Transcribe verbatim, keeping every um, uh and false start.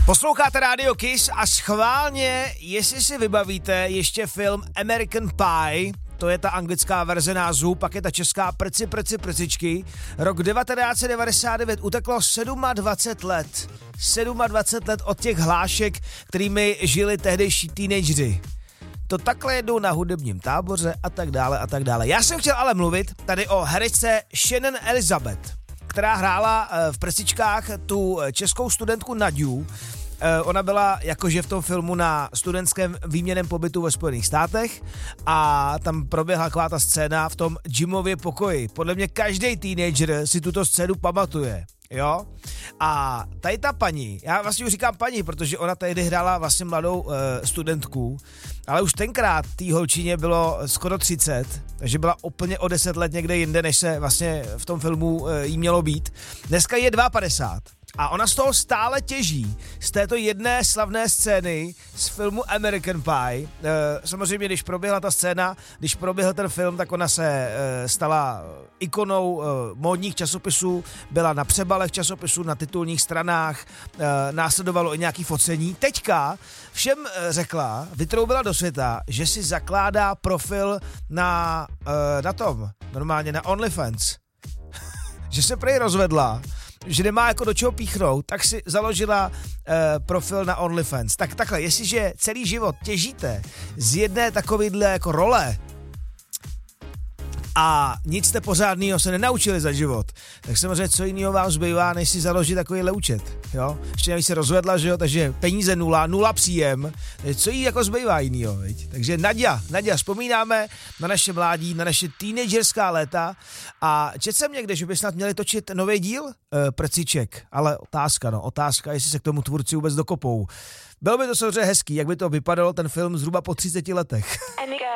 Posloucháte Radio Kiss a schválně, jestli si vybavíte ještě film American Pie, to je ta anglická verze názvu, pak je ta česká Prci, prci, prcičky. Rok devatenáct set devadesát devět, uteklo dvacet sedm let. dvacet sedm let od těch hlášek, kterými žili tehdejší teenageři. To takhle jedou na hudebním táboře a tak dále a tak dále. Já jsem chtěl ale mluvit tady o herečce Shannon Elizabeth, která hrála v Prcičkách tu českou studentku Naďu. Ona byla jakože v tom filmu na studentském výměnném pobytu ve Spojených státech a tam proběhla taková ta scéna v tom gymově pokoji. Podle mě každý teenager si tuto scénu pamatuje. Jo? A tady ta paní, já vlastně už říkám paní, protože ona tady hrála vlastně mladou uh, studentku, ale už tenkrát té holčině bylo skoro třicet, takže byla úplně o deset let někde jinde, než se vlastně v tom filmu uh, jí mělo být. Dneska je padesát dva. A ona z toho stále těží, z této jedné slavné scény z filmu American Pie. E, samozřejmě, když proběhla ta scéna, když proběhl ten film, tak ona se e, stala ikonou e, módních časopisů, byla na přebalech časopisů, na titulních stranách, e, následovalo i nějaký focení. Teďka všem e, řekla, vytroubila do světa, že si zakládá profil na, e, na tom, normálně na OnlyFans. Že se prej rozvedla, že nemá jako do čeho píchnout, tak si založila e, profil na OnlyFans. Tak takhle, jestliže celý život těžíte z jedné takovýhle jako role a nic jste pořádného se nenaučili za život, tak samozřejmě co jiného vám zbývá, než si založit takovýhle účet, jo? Ještě nevíc se rozvedla, že jo, takže peníze nula, nula příjem, co jí jako zbývá jinýho, viď? Takže Naďa, Naďa, vzpomínáme na naše mládí, na naše teenagerská léta a četl jsem někde, že by snad měli točit nový díl e, Prciček, ale otázka, no, otázka, jestli se k tomu tvůrci vůbec dokopou. Bylo by to samozřejmě hezký, jak by to vypadalo ten film zhruba po třiceti letech.